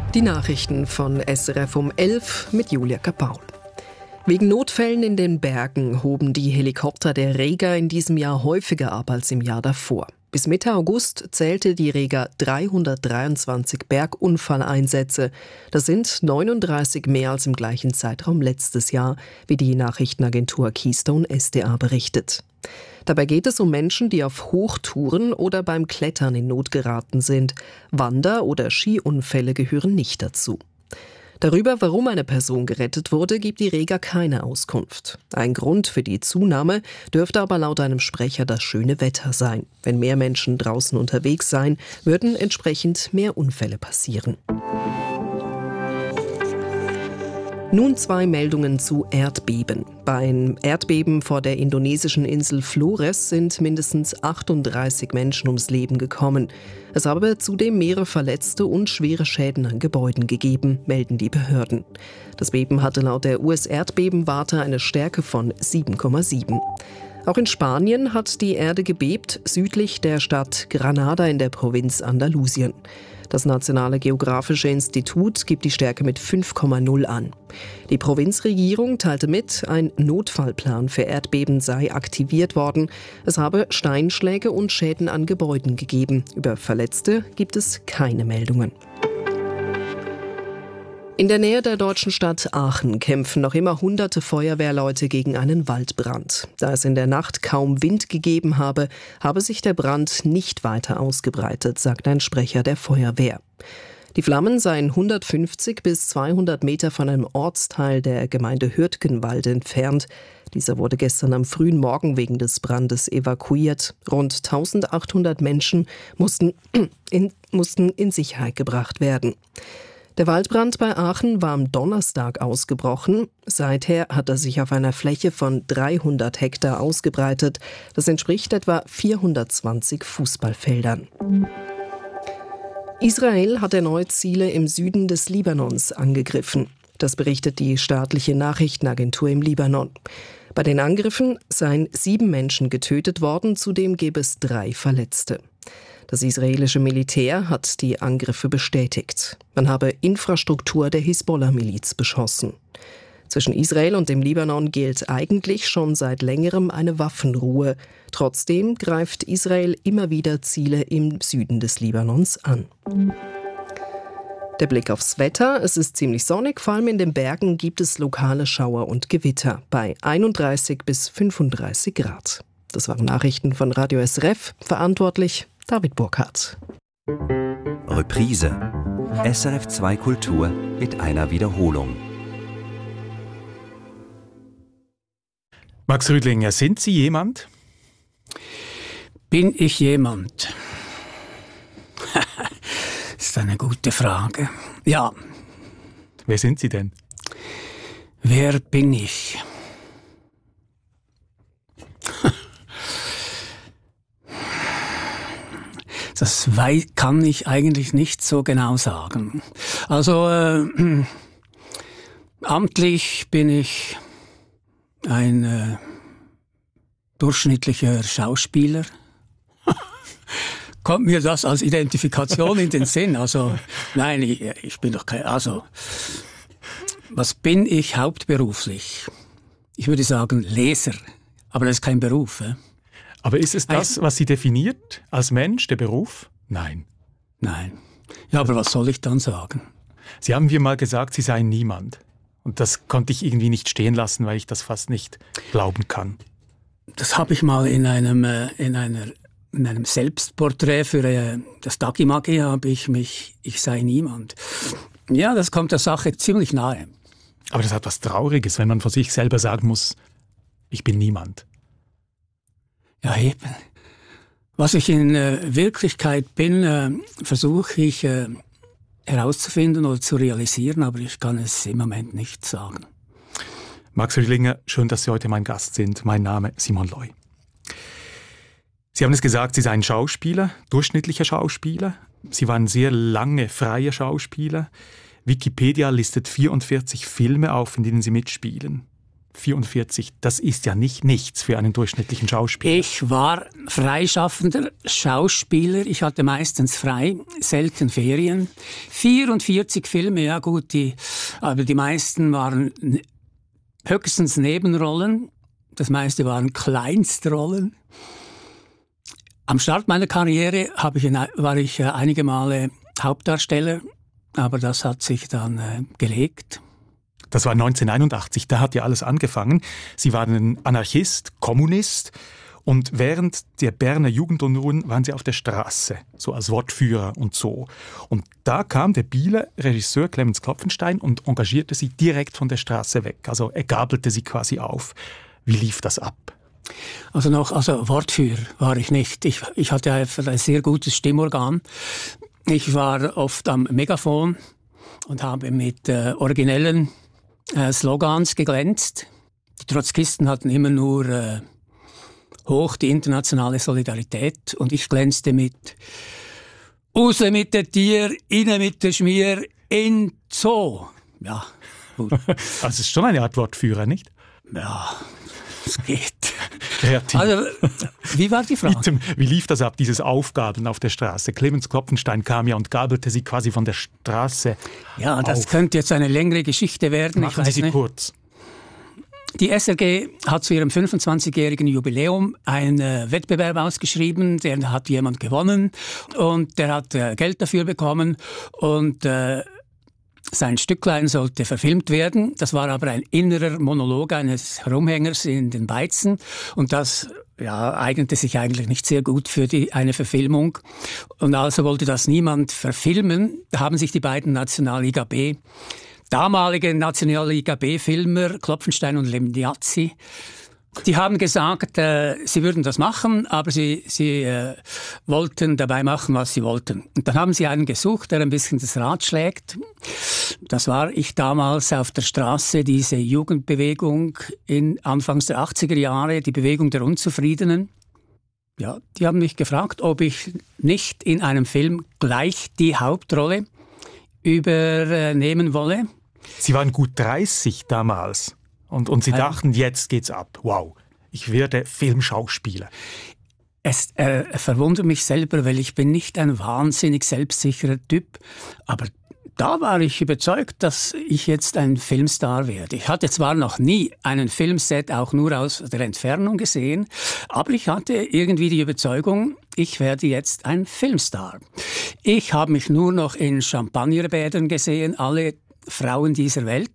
Die Nachrichten von SRF um 11 mit Julia Kapaul. Wegen Notfällen in den Bergen hoben die Helikopter der Rega in diesem Jahr häufiger ab als im Jahr davor. Bis Mitte August zählte die Rega 323 Bergunfalleinsätze. Das sind 39 mehr als im gleichen Zeitraum letztes Jahr, wie die Nachrichtenagentur Keystone SDA berichtet. Dabei geht es um Menschen, die auf Hochtouren oder beim Klettern in Not geraten sind. Wander- oder Skiunfälle gehören nicht dazu. Darüber, warum eine Person gerettet wurde, gibt die Rega keine Auskunft. Ein Grund für die Zunahme dürfte aber laut einem Sprecher das schöne Wetter sein. Wenn mehr Menschen draußen unterwegs seien, würden entsprechend mehr Unfälle passieren. Nun 2 Meldungen zu Erdbeben. Beim Erdbeben vor der indonesischen Insel Flores sind mindestens 38 Menschen ums Leben gekommen. Es habe zudem mehrere Verletzte und schwere Schäden an Gebäuden gegeben, melden die Behörden. Das Beben hatte laut der US-Erdbebenwarte eine Stärke von 7,7. Auch in Spanien hat die Erde gebebt, südlich der Stadt Granada in der Provinz Andalusien. Das Nationale Geographische Institut gibt die Stärke mit 5,0 an. Die Provinzregierung teilte mit, ein Notfallplan für Erdbeben sei aktiviert worden. Es habe Steinschläge und Schäden an Gebäuden gegeben. Über Verletzte gibt es keine Meldungen. In der Nähe der deutschen Stadt Aachen kämpfen noch immer hunderte Feuerwehrleute gegen einen Waldbrand. Da es in der Nacht kaum Wind gegeben habe sich der Brand nicht weiter ausgebreitet, sagt ein Sprecher der Feuerwehr. Die Flammen seien 150 bis 200 Meter von einem Ortsteil der Gemeinde Hürtgenwald entfernt. Dieser wurde gestern am frühen Morgen wegen des Brandes evakuiert. Rund 1800 Menschen mussten in Sicherheit gebracht werden. Der Waldbrand bei Aachen war am Donnerstag ausgebrochen. Seither hat er sich auf einer Fläche von 300 Hektar ausgebreitet. Das entspricht etwa 420 Fußballfeldern. Israel hat erneut Ziele im Süden des Libanons angegriffen. Das berichtet die staatliche Nachrichtenagentur im Libanon. Bei den Angriffen seien 7 Menschen getötet worden, zudem gäbe es 3 Verletzte. Das israelische Militär hat die Angriffe bestätigt. Man habe Infrastruktur der Hisbollah-Miliz beschossen. Zwischen Israel und dem Libanon gilt eigentlich schon seit längerem eine Waffenruhe. Trotzdem greift Israel immer wieder Ziele im Süden des Libanons an. Der Blick aufs Wetter. Es ist ziemlich sonnig, vor allem in den Bergen gibt es lokale Schauer und Gewitter bei 31 bis 35 Grad. Das waren Nachrichten von Radio SRF, verantwortlich David Burkhardt. Reprise. SRF 2 Kultur mit einer Wiederholung. Max Rüdlinger, sind Sie jemand? Bin ich jemand? Das ist eine gute Frage. Ja. Wer sind Sie denn? Wer bin ich? Das kann ich eigentlich nicht so genau sagen. Also amtlich bin ich ein durchschnittlicher Schauspieler. Kommt mir das als Identifikation in den Sinn? Also nein, ich bin doch kein... Also was bin ich hauptberuflich? Ich würde sagen Leser, aber das ist kein Beruf. Aber ist es das, was Sie definiert als Mensch, der Beruf? Nein. Nein. Ja, aber was soll ich dann sagen? Sie haben mir mal gesagt, Sie seien niemand. Und das konnte ich irgendwie nicht stehen lassen, weil ich das fast nicht glauben kann. Das habe ich mal in einem Selbstporträt für das Dagi-Magi habe ich sei niemand. Ja, das kommt der Sache ziemlich nahe. Aber das hat was Trauriges, wenn man von sich selber sagen muss, ich bin niemand. Ja, eben. Was ich in Wirklichkeit bin, versuche ich herauszufinden oder zu realisieren, aber ich kann es im Moment nicht sagen. Max Rüdlinger, schön, dass Sie heute mein Gast sind. Mein Name Simon Loy. Sie haben es gesagt, Sie seien Schauspieler, durchschnittlicher Schauspieler. Sie waren sehr lange freier Schauspieler. Wikipedia listet 44 Filme auf, in denen Sie mitspielen. 44, das ist ja nicht nichts für einen durchschnittlichen Schauspieler. Ich war freischaffender Schauspieler. Ich hatte meistens frei, selten Ferien. 44 Filme, ja gut, aber die meisten waren höchstens Nebenrollen. Das meiste waren Kleinstrollen. Am Start meiner Karriere war ich einige Male Hauptdarsteller, aber das hat sich dann gelegt. Das war 1981, da hat ja alles angefangen. Sie waren ein Anarchist, Kommunist und während der Berner Jugendunruhen waren Sie auf der Straße, so als Wortführer und so. Und da kam der Bieler Regisseur Clemens Klopfenstein und engagierte Sie direkt von der Straße weg. Also er gabelte Sie quasi auf. Wie lief das ab? Also Wortführer war ich nicht. Ich hatte einfach ein sehr gutes Stimmorgan. Ich war oft am Megafon und habe mit originellen Slogans geglänzt. Die Trotzkisten hatten immer nur hoch die internationale Solidarität und ich glänzte mit «Raus mit den Tier, rein mit den Schmier, in Zoo». Ja, gut. Also es ist schon eine Art Wortführer, nicht? Ja, es geht. Kreativ. Also, wie war die Frage? Wie lief das ab, dieses Aufgabeln auf der Straße? Clemens Klopfenstein kam ja und gabelte Sie quasi von der Straße Ja, das könnte jetzt eine längere Geschichte werden. Machen Sie sie kurz. Die SRG hat zu ihrem 25-jährigen Jubiläum einen Wettbewerb ausgeschrieben, den hat jemand gewonnen und der hat Geld dafür bekommen und sein Stücklein sollte verfilmt werden. Das war aber ein innerer Monolog eines Herumhängers in den Beizen. Und das eignete sich eigentlich nicht sehr gut für eine Verfilmung. Und also wollte das niemand verfilmen. Da haben sich die beiden damalige Nationalliga B-Filmer, Klopfenstein und Lemniazzi, die haben gesagt, sie würden das machen, aber sie wollten dabei machen, was sie wollten. Und dann haben sie einen gesucht, der ein bisschen das Rad schlägt. Das war ich damals auf der Straße, diese Jugendbewegung in Anfangs der 80er Jahre, die Bewegung der Unzufriedenen. Ja, die haben mich gefragt, ob ich nicht in einem Film gleich die Hauptrolle übernehmen wolle. Sie waren gut 30 damals. Und Sie dachten, jetzt geht's ab. Wow, ich werde Filmschauspieler. Es verwundert mich selber, weil ich bin nicht ein wahnsinnig selbstsicherer Typ. Aber da war ich überzeugt, dass ich jetzt ein Filmstar werde. Ich hatte zwar noch nie einen Filmset auch nur aus der Entfernung gesehen, aber ich hatte irgendwie die Überzeugung, ich werde jetzt ein Filmstar. Ich habe mich nur noch in Champagnerbädern gesehen, alle Frauen dieser Welt.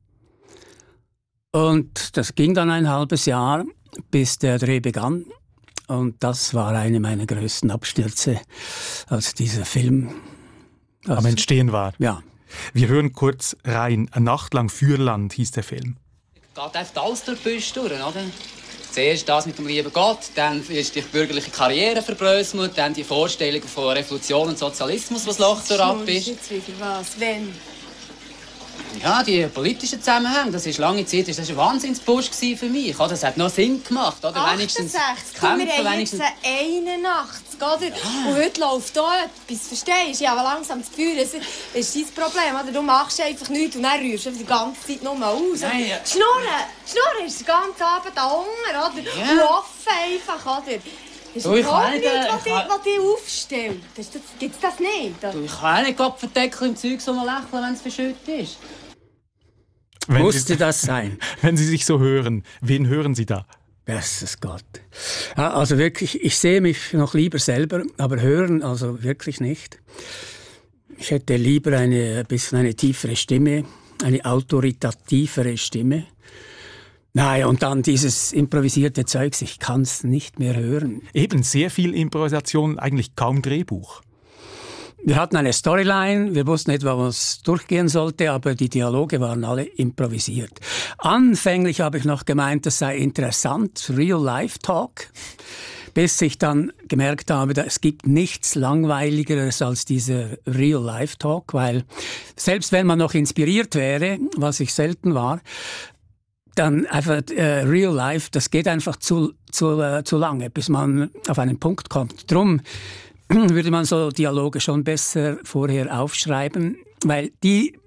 Und das ging dann ein halbes Jahr, bis der Dreh begann. Und das war eine meiner größten Abstürze, als dieser Film am Entstehen war. Ja. Wir hören kurz rein. Eine Nacht lang Fürland hieß der Film. Geht einfach alles durch die Büsche durch, oder? Zuerst das mit dem lieben Gott, dann ist die bürgerliche Karriere verbröselt, dann die Vorstellung von Revolution und Sozialismus, was Loch durch ab ist. Jetzt wieder was? Wenn? Ja, die politischen Zusammenhänge, das ist lange Zeit, das war ein Wahnsinnspush für mich. Das hat noch Sinn gemacht, oder? 68, komm, wir haben jetzt 81, oder? Ja. Und heute läuft hier etwas, verstehst du? Ich habe langsam das Gefühl, das ist dein Problem, oder? Du machst einfach nichts und dann rührst du die ganze Zeit nur aus. Nein, ja. Schnurren ist den ganzen Abend an Hunger, oder? Ja. Und offen einfach, oder? Das ist überhaupt nichts, was dich aufstellt. Gibt es das nicht? Oder? Ich kann auch nicht Gott verdecken im Zeug so mal lächeln, wenn es verschüttet ist. Musste das sein? Wenn Sie sich so hören, wen hören Sie da? Jesus Gott. Ja, also wirklich, ich sehe mich noch lieber selber, aber hören also wirklich nicht. Ich hätte lieber ein bisschen eine tiefere Stimme, eine autoritativere Stimme. Naja, und dann dieses improvisierte Zeugs, ich kann es nicht mehr hören. Eben sehr viel Improvisation, eigentlich kaum Drehbuch. Wir hatten eine Storyline, wir wussten etwa, was durchgehen sollte, aber die Dialoge waren alle improvisiert. Anfänglich habe ich noch gemeint, das sei interessant, Real-Life-Talk, bis ich dann gemerkt habe, es gibt nichts Langweiligeres als dieser Real-Life-Talk, weil selbst wenn man noch inspiriert wäre, was ich selten war, dann einfach Real Life, das geht einfach zu lange, bis man auf einen Punkt kommt. Drum würde man so Dialoge schon besser vorher aufschreiben, weil die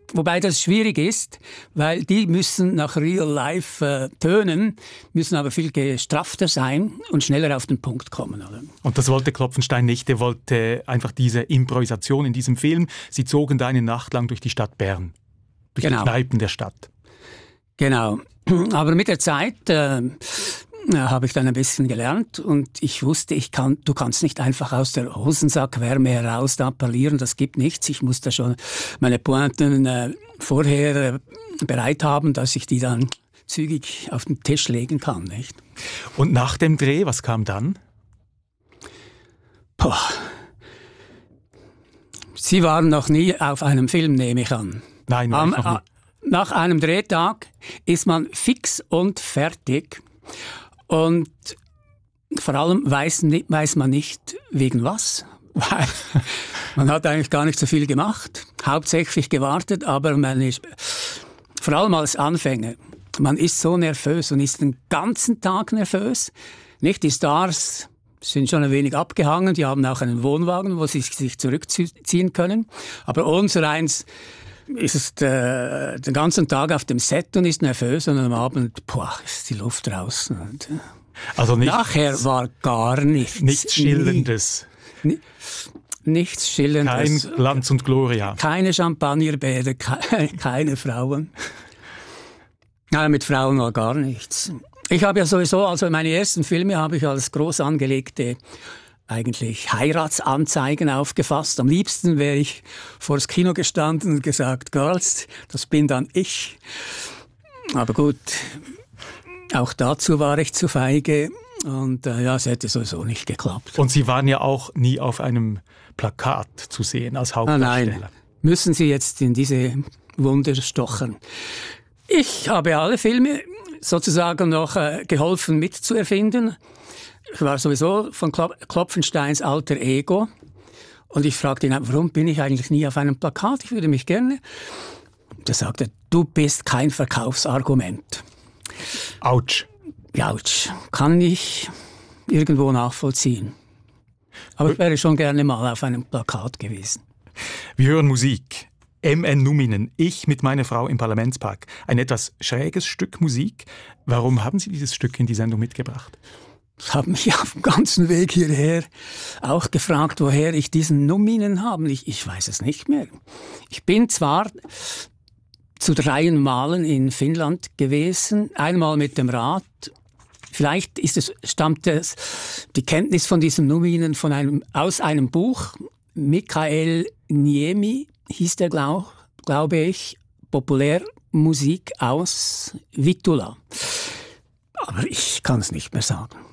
Wobei das schwierig ist, weil die müssen nach Real Life tönen, müssen aber viel gestrafter sein und schneller auf den Punkt kommen. Oder? Und das wollte Klopfenstein nicht. Er wollte einfach diese Improvisation in diesem Film. Sie zogen da eine Nacht lang durch die Stadt Bern, durch die Kneipen der Stadt. Genau. Aber mit der Zeit habe ich dann ein bisschen gelernt und ich wusste, du kannst nicht einfach aus der Hosensackwärme heraus da parlieren, das gibt nichts. Ich muss da schon meine Pointen vorher bereit haben, dass ich die dann zügig auf den Tisch legen kann, nicht? Und nach dem Dreh, was kam dann? Sie waren noch nie auf einem Film, nehme ich an. Nein, noch nie. Nach einem Drehtag ist man fix und fertig. Und vor allem weiß man nicht, wegen was. Weil man hat eigentlich gar nicht so viel gemacht, hauptsächlich gewartet, aber man ist, vor allem als Anfänger, man ist so nervös und ist den ganzen Tag nervös. Nicht die Stars sind schon ein wenig abgehangen, die haben auch einen Wohnwagen, wo sie sich zurückziehen können. Aber unsereins ist den ganzen Tag auf dem Set und ist nervös und am Abend ist die Luft draußen. Und, also nachher war gar nichts. Nichts Schillerndes. Nichts Schillerndes. Kein Glanz und Gloria. Keine Champagnerbäder, keine Frauen. Nein, mit Frauen war gar nichts. Ich habe ja sowieso, also meine ersten Filme habe ich als groß angelegte eigentlich Heiratsanzeigen aufgefasst. Am liebsten wäre ich vors Kino gestanden und gesagt, Girls, das bin dann ich. Aber gut, auch dazu war ich zu feige und es hätte sowieso nicht geklappt. Und Sie waren ja auch nie auf einem Plakat zu sehen als Hauptdarsteller. Nein, müssen Sie jetzt in diese Wunde stochern. Ich habe alle Filme sozusagen noch geholfen mitzuerfinden. Ich war sowieso von Klopfensteins alter Ego. Und ich fragte ihn, warum bin ich eigentlich nie auf einem Plakat? Ich würde mich gerne. Da sagte er, du bist kein Verkaufsargument. Autsch. Autsch. Kann ich irgendwo nachvollziehen. Aber ich wäre schon gerne mal auf einem Plakat gewesen. Wir hören Musik. MN Numinen, ich mit meiner Frau im Parlamentspark. Ein etwas schräges Stück Musik. Warum haben Sie dieses Stück in die Sendung mitgebracht? Ich habe mich auf dem ganzen Weg hierher auch gefragt, woher ich diesen Numinen habe. Ich weiß es nicht mehr. Ich bin zwar zu 3 Malen in Finnland gewesen, einmal mit dem Rad. Vielleicht stammt die Kenntnis von diesen Numinen aus einem Buch. Mikael Niemi hieß der, glaube ich, Populärmusik aus Vittula. Aber ich kann es nicht mehr sagen.